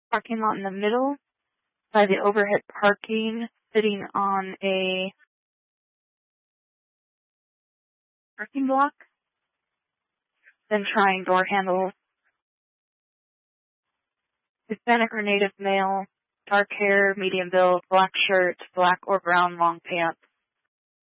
parking lot in the middle by the overhead parking, sitting on a parking block, then trying door handles. Hispanic or native male, dark hair, medium build, black shirt, black or brown long pants.